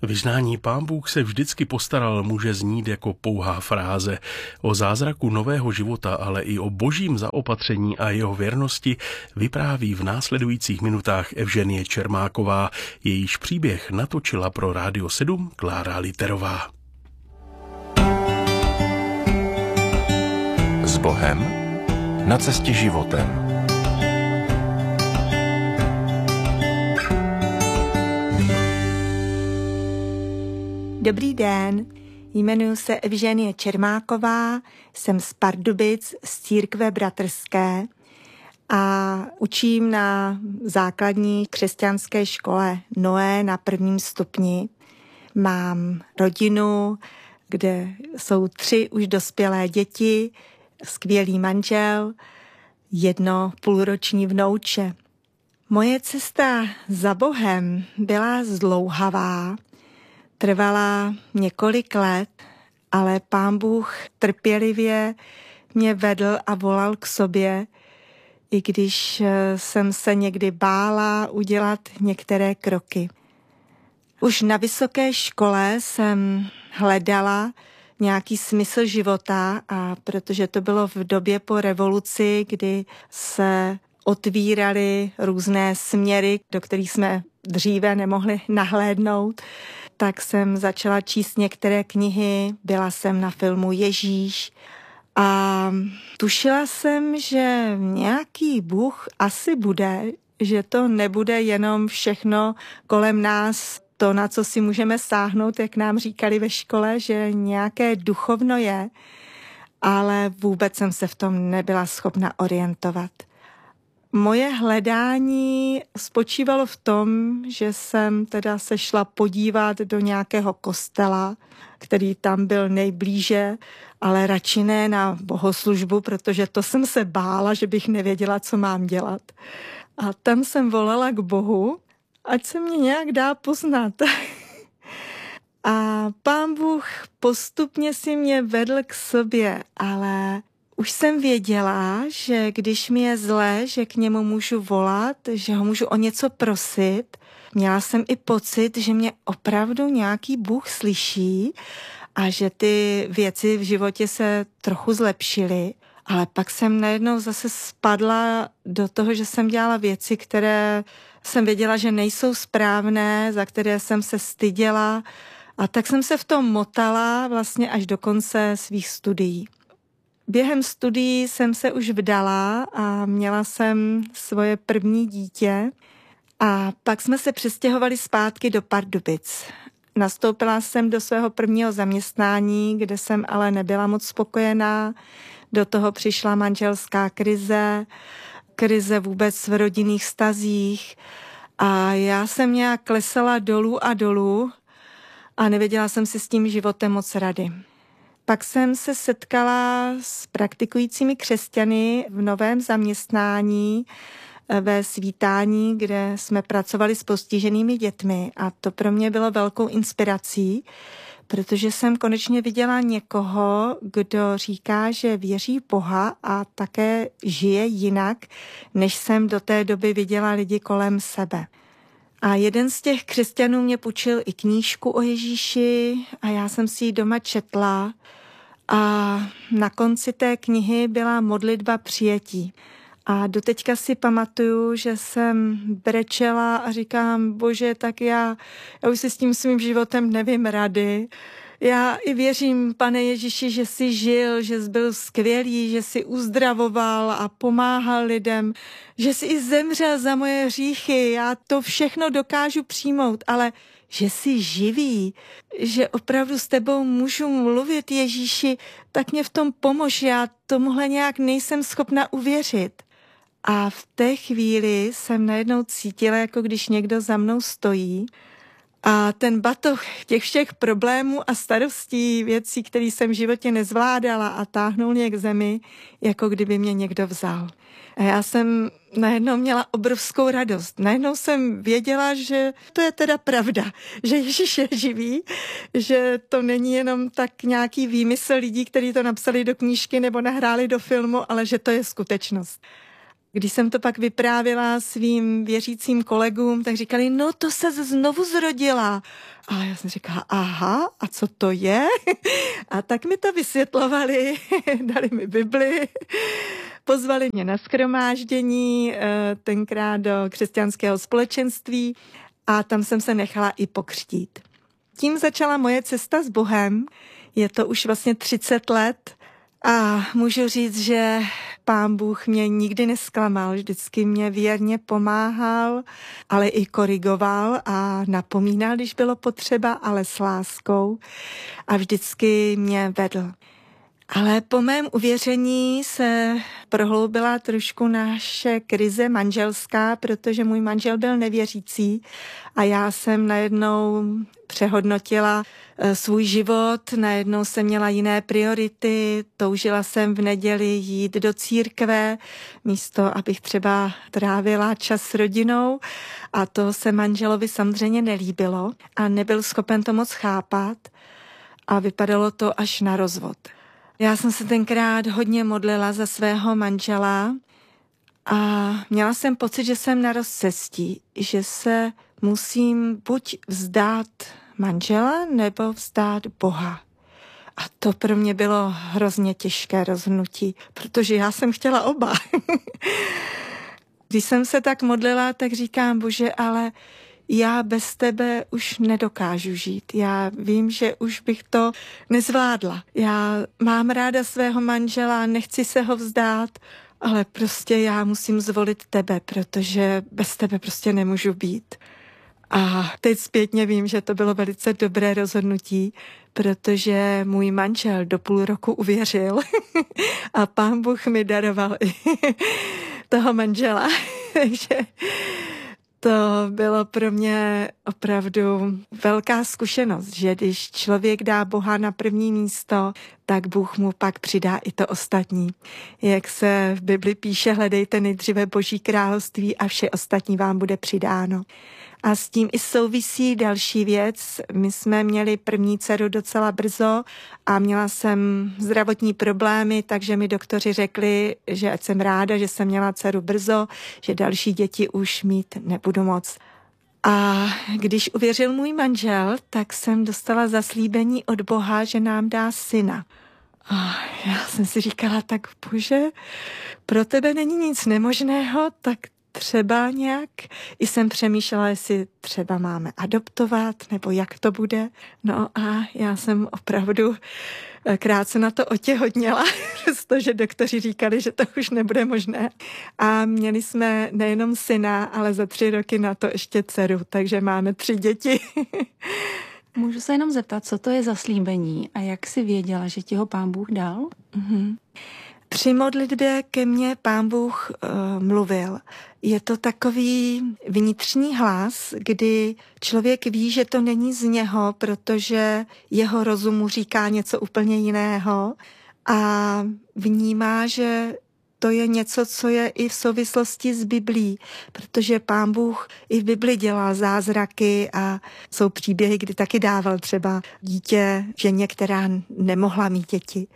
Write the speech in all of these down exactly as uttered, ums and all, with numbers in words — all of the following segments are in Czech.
Vyznání Pán Bůh se vždycky postaral může znít jako pouhá fráze. O zázraku nového života, ale i o božím zaopatření a jeho věrnosti vypráví v následujících minutách Evženie Čermáková. Jejíž příběh natočila pro Rádio sedm Klára Literová. S Bohem na cestě životem. Dobrý den, jmenuji se Evženie Čermáková, jsem z Pardubic, z církve bratrské a učím na základní křesťanské škole Noé na prvním stupni. Mám rodinu, kde jsou tři už dospělé děti, skvělý manžel, jedno půlroční vnouče. Moje cesta za Bohem byla zdlouhavá, trvala několik let, ale Pán Bůh trpělivě mě vedl a volal k sobě, i když jsem se někdy bála udělat některé kroky. Už na vysoké škole jsem hledala nějaký smysl života, a protože to bylo v době po revoluci, kdy se otvíraly různé směry, do kterých jsme dříve nemohli nahlédnout, tak jsem začala číst některé knihy, byla jsem na filmu Ježíš a tušila jsem, že nějaký Bůh asi bude, že to nebude jenom všechno kolem nás, to, na co si můžeme sáhnout, jak nám říkali ve škole, že nějaké duchovno je, ale vůbec jsem se v tom nebyla schopna orientovat. Moje hledání spočívalo v tom, že jsem teda se šla podívat do nějakého kostela, který tam byl nejblíže, ale radši ne na bohoslužbu, protože to jsem se bála, že bych nevěděla, co mám dělat. A tam jsem volala k Bohu, ať se mě nějak dá poznat. A Pán Bůh postupně si mě vedl k sobě, ale už jsem věděla, že když mi je zlé, že k němu můžu volat, že ho můžu o něco prosit. Měla jsem i pocit, že mě opravdu nějaký Bůh slyší a že ty věci v životě se trochu zlepšily. Ale pak jsem najednou zase spadla do toho, že jsem dělala věci, které jsem věděla, že nejsou správné, za které jsem se styděla. A tak jsem se v tom motala vlastně až do konce svých studií. Během studií jsem se už vdala a měla jsem svoje první dítě a pak jsme se přestěhovali zpátky do Pardubic. Nastoupila jsem do svého prvního zaměstnání, kde jsem ale nebyla moc spokojená. Do toho přišla manželská krize, krize vůbec v rodinných vztazích a já jsem nějak klesala dolů a dolů a nevěděla jsem si s tím životem moc rady. Pak jsem se setkala s praktikujícími křesťany v novém zaměstnání ve Svítání, kde jsme pracovali s postiženými dětmi a to pro mě bylo velkou inspirací, protože jsem konečně viděla někoho, kdo říká, že věří Boha a také žije jinak, než jsem do té doby viděla lidi kolem sebe. A jeden z těch křesťanů mě půjčil i knížku o Ježíši a já jsem si ji doma četla a na konci té knihy byla modlitba přijetí. A doteďka si pamatuju, že jsem brečela a říkám, Bože, tak já, já už si s tím svým životem nevím rady. Já i věřím, Pane Ježíši, že jsi žil, že jsi byl skvělý, že jsi uzdravoval a pomáhal lidem, že jsi i zemřel za moje hříchy. Já to všechno dokážu přijmout, ale že jsi živý, že opravdu s tebou můžu mluvit, Ježíši, tak mě v tom pomož. Já tomuhle nějak nejsem schopna uvěřit. A v té chvíli jsem najednou cítila, jako když někdo za mnou stojí a ten batoh těch všech problémů a starostí, věcí, které jsem v životě nezvládala a táhnul mě k zemi, jako kdyby mě někdo vzal. A já jsem najednou měla obrovskou radost. Najednou jsem věděla, že to je teda pravda, že Ježíš je živý, že to není jenom tak nějaký výmysl lidí, kteří to napsali do knížky nebo nahráli do filmu, ale že to je skutečnost. Když jsem to pak vyprávěla svým věřícím kolegům, tak říkali, no to se znovu zrodila. A já jsem říkala, aha, a co to je? A tak mi to vysvětlovali, dali mi Bibli, pozvali mě na shromáždění, tenkrát do křesťanského společenství a tam jsem se nechala i pokřtít. Tím začala moje cesta s Bohem, je to už vlastně třicet let a můžu říct, že Pán Bůh mě nikdy nesklamal, vždycky mě věrně pomáhal, ale i korigoval a napomínal, když bylo potřeba, ale s láskou a vždycky mě vedl. Ale po mém uvěření se prohloubila trošku naše krize manželská, protože můj manžel byl nevěřící a já jsem najednou přehodnotila svůj život, najednou jsem měla jiné priority, toužila jsem v neděli jít do církve, místo abych třeba trávila čas s rodinou a to se manželovi samozřejmě nelíbilo a nebyl schopen to moc chápat a vypadalo to až na rozvod. Já jsem se tenkrát hodně modlila za svého manžela a měla jsem pocit, že jsem na rozcestí, že se musím buď vzdát manžela nebo vzdát Boha. A to pro mě bylo hrozně těžké rozhodnutí, protože já jsem chtěla oba. Když jsem se tak modlila, tak říkám, Bože, ale já bez tebe už nedokážu žít. Já vím, že už bych to nezvládla. Já mám ráda svého manžela, nechci se ho vzdát, ale prostě já musím zvolit tebe, protože bez tebe prostě nemůžu být. A teď zpětně vím, že to bylo velice dobré rozhodnutí, protože můj manžel do půl roku uvěřil a Pán Bůh mi daroval i toho manžela. Takže to bylo pro mě opravdu velká zkušenost, že když člověk dá Boha na první místo, tak Bůh mu pak přidá i to ostatní. Jak se v Bibli píše, hledejte nejdříve Boží království a vše ostatní vám bude přidáno. A s tím i souvisí další věc. My jsme měli první dceru docela brzo a měla jsem zdravotní problémy, takže mi doktoři řekli, že ať jsem ráda, že jsem měla dceru brzo, že další děti už mít nebudu moc. A když uvěřil můj manžel, tak jsem dostala zaslíbení od Boha, že nám dá syna. A já jsem si říkala, tak Bože, pro tebe není nic nemožného, tak třeba nějak. I jsem přemýšlela, jestli třeba máme adoptovat, nebo jak to bude. No a já jsem opravdu krátce na to otěhotněla, protože doktoři říkali, že to už nebude možné. A měli jsme nejenom syna, ale za tři roky na to ještě dceru, takže máme tři děti. Můžu se jenom zeptat, co to je zaslíbení a jak jsi věděla, že ti ho Pán Bůh dal? Mm-hmm. Při modlitbě ke mně Pán Bůh uh, mluvil. Je to takový vnitřní hlas, kdy člověk ví, že to není z něho, protože jeho rozum mu říká něco úplně jiného a vnímá, že to je něco, co je i v souvislosti s Biblí, protože Pán Bůh i v Bibli dělal zázraky a jsou příběhy, kdy taky dával třeba dítě ženě, která nemohla mít děti.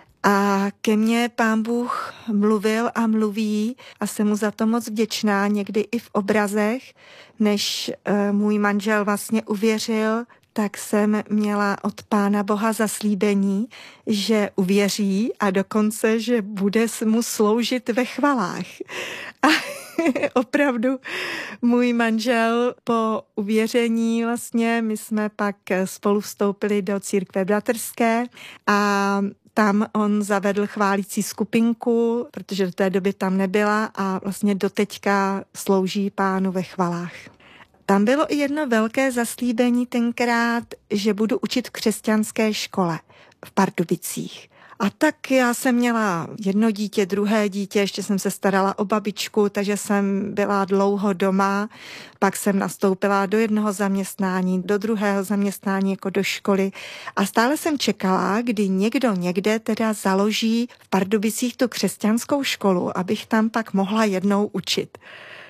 A ke mně Pán Bůh mluvil a mluví a jsem mu za to moc vděčná, někdy i v obrazech, než e, můj manžel vlastně uvěřil, tak jsem měla od Pána Boha zaslíbení, že uvěří a dokonce, že bude mu sloužit ve chvalách. A opravdu můj manžel po uvěření vlastně, my jsme pak spolu vstoupili do církve bratrské a tam on zavedl chválící skupinku, protože do té doby tam nebyla a vlastně doteďka slouží Pánu ve chvalách. Tam bylo i jedno velké zaslíbení tenkrát, že budu učit v křesťanské škole v Pardubicích. A tak já jsem měla jedno dítě, druhé dítě, ještě jsem se starala o babičku, takže jsem byla dlouho doma, pak jsem nastoupila do jednoho zaměstnání, do druhého zaměstnání jako do školy a stále jsem čekala, kdy někdo někde teda založí v Pardubicích tu křesťanskou školu, abych tam pak mohla jednou učit.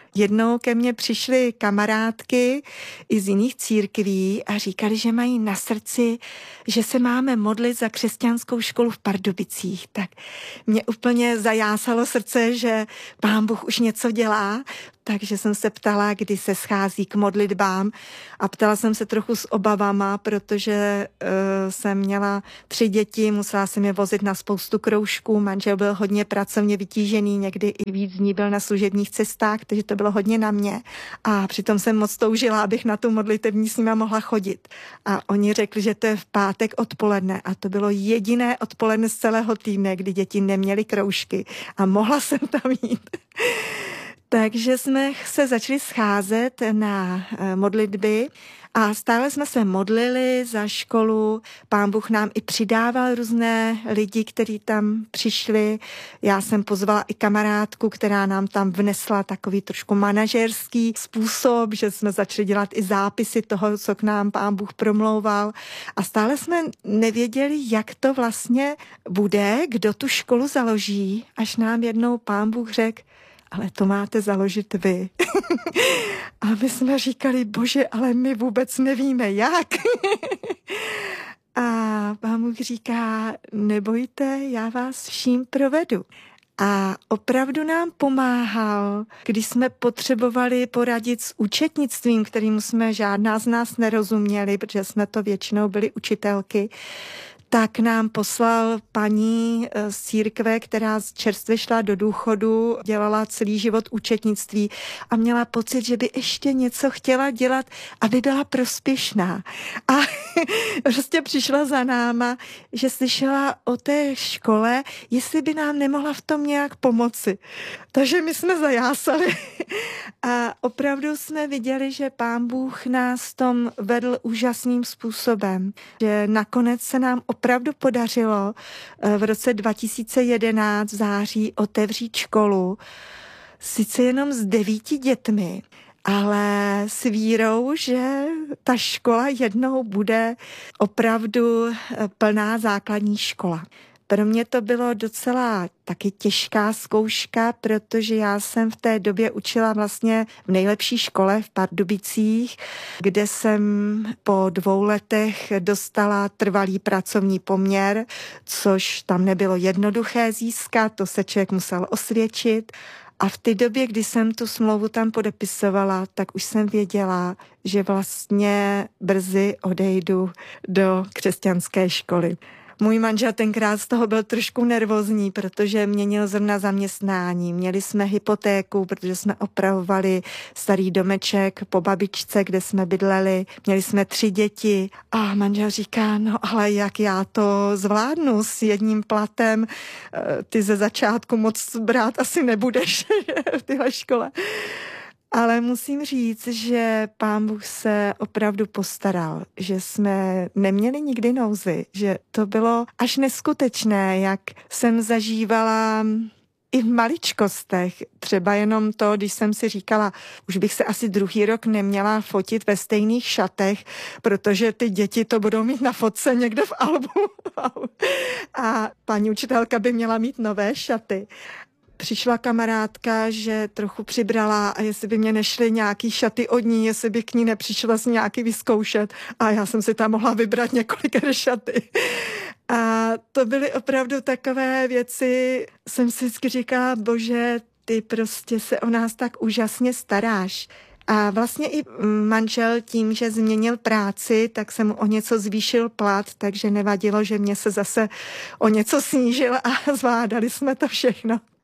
Jednou ke mně přišly kamarádky i z jiných církví a říkali, že mají na srdci, že se máme modlit za křesťanskou školu v Pardubicích. Tak mě úplně zajásalo srdce, že Pán Bůh už něco dělá, takže jsem se ptala, kdy se schází k modlitbám a ptala jsem se trochu s obavama, protože uh, jsem měla tři děti, musela jsem je vozit na spoustu kroužků, manžel byl hodně pracovně vytížený, někdy i víc dní byl na služebních cestách, takže to bylo hodně na mě a přitom jsem moc toužila, abych na tu modlitební s nima mohla chodit. A oni řekli, že to je v pátek odpoledne a to bylo jediné odpoledne z celého týdne, kdy děti neměly kroužky a mohla jsem tam jít. Takže jsme se začali scházet na modlitby a stále jsme se modlili za školu. Pán Bůh nám i přidával různé lidi, kteří tam přišli. Já jsem pozvala i kamarádku, která nám tam vnesla takový trošku manažerský způsob, že jsme začali dělat i zápisy toho, co k nám Pán Bůh promlouval. A stále jsme nevěděli, jak to vlastně bude, kdo tu školu založí, až nám jednou Pán Bůh řekl, ale to máte založit vy. A my jsme říkali, bože, ale my vůbec nevíme, jak. A Pán Bůh říká, nebojte, já vás vším provedu. A opravdu nám pomáhal, když jsme potřebovali poradit s účetnictvím, kterým jsme žádná z nás nerozuměli, protože jsme to většinou byli učitelky, tak nám poslal paní z církve, která čerstvě šla do důchodu, dělala celý život účetnictví a měla pocit, že by ještě něco chtěla dělat, aby byla prospěšná. A prostě přišla za náma, že slyšela o té škole, jestli by nám nemohla v tom nějak pomoci. Takže my jsme zajásali a opravdu jsme viděli, že Pán Bůh nás v tom vedl úžasným způsobem, že nakonec se nám opravdu podařilo v roce dva tisíce jedenáct v září otevřít školu, sice jenom s devíti dětmi, ale s vírou, že ta škola jednou bude opravdu plná základní škola. Pro mě to bylo docela taky těžká zkouška, protože já jsem v té době učila vlastně v nejlepší škole v Pardubicích, kde jsem po dvou letech dostala trvalý pracovní poměr, což tam nebylo jednoduché získat, to se člověk musel osvědčit. A v té době, kdy jsem tu smlouvu tam podepisovala, tak už jsem věděla, že vlastně brzy odejdu do křesťanské školy. Můj manžel tenkrát z toho byl trošku nervózní, protože měnil zrovna zaměstnání. Měli jsme hypotéku, protože jsme opravovali starý domeček po babičce, kde jsme bydleli. Měli jsme tři děti a manžel říká, no ale jak já to zvládnu s jedním platem, ty ze začátku moc brát asi nebudeš v téhle škole. Ale musím říct, že Pán Bůh se opravdu postaral, že jsme neměli nikdy nouzi, že to bylo až neskutečné, jak jsem zažívala i v maličkostech. Třeba jenom to, když jsem si říkala, už bych se asi druhý rok neměla fotit ve stejných šatech, protože ty děti to budou mít na fotce někde v albu. A paní učitelka by měla mít nové šaty. Přišla kamarádka, že trochu přibrala a jestli by mě nešly nějaký šaty od ní, jestli by k ní nepřišla si nějaký vyzkoušet a já jsem si tam mohla vybrat několik šaty. A to byly opravdu takové věci, jsem si vždycky říkala, bože, ty prostě se o nás tak úžasně staráš. A vlastně i manžel tím, že změnil práci, tak se mu o něco zvýšil plat, takže nevadilo, že mě se zase o něco snížil a zvládali jsme to všechno.